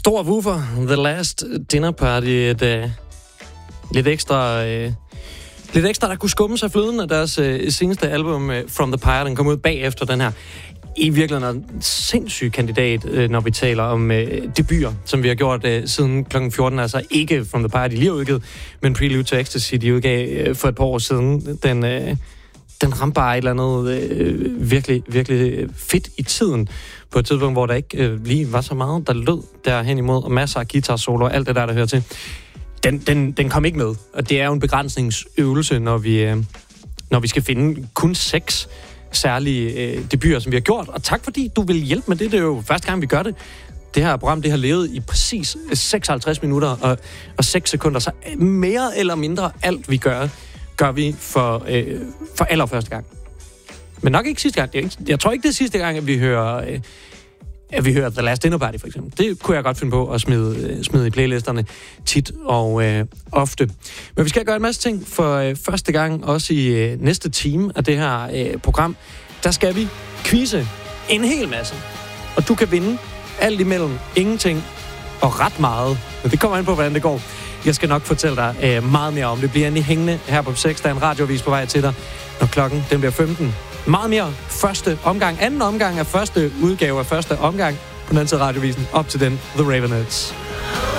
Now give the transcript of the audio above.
Stor woofer, The Last Dinner Party, et lidt ekstra, der kunne skumme sig fløden af deres seneste album, From the Pyre. Den kom ud bagefter den her. I virkeligheden en sindssyg kandidat, når vi taler om debuter, som vi har gjort siden kl. 14. Altså ikke From the Pyre, de lige har udgivet, men Prelude to Ecstasy, de udgav for et par år siden. Den ramte bare et eller andet virkelig, virkelig fedt i tiden, på et tidspunkt, hvor der ikke lige var så meget, der lød derhen imod, og masser af guitar-solo og alt det der hører til. Den kom ikke med, og det er jo en begrænsningsøvelse, når vi skal finde kun 6 særlige debuter, som vi har gjort. Og tak fordi du vil hjælpe med det. Det er jo første gang, vi gør det. Det her program, det har levet i præcis 56 minutter og 6 sekunder, så mere eller mindre alt, vi gør vi for allerførste gang. Men nok ikke sidste gang. Jeg tror ikke, det er sidste gang, at vi hører The Last Dinner Party, for eksempel. Det kunne jeg godt finde på at smide i playlisterne tit og ofte. Men vi skal gøre en masse ting for første gang, også i næste time af det her program. Der skal vi quizze en hel masse. Og du kan vinde alt imellem ingenting og ret meget. Men det kommer an på, hvordan det går. Jeg skal nok fortælle dig meget mere om det. Bliver endelig hængende her på 6. Der er en radiovis på vej til dig, når klokken den bliver 15. Meget mere første omgang. Anden omgang af første udgave af første omgang på den anden side radiovisen. Op til den, The Ravenettes.